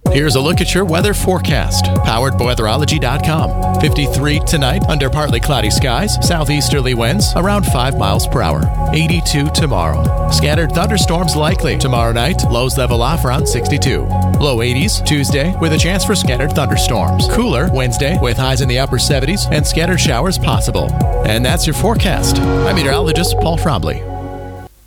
Here's a look at your weather forecast, powered by weatherology.com. 53 tonight under partly cloudy skies, southeasterly winds around 5 miles per hour. 82 tomorrow. Scattered thunderstorms likely tomorrow night, lows level off around 62. Low 80s Tuesday with a chance for scattered thunderstorms. Cooler Wednesday with highs in the upper 70s and scattered showers possible. And that's your forecast. I'm meteorologist Paul Frombley.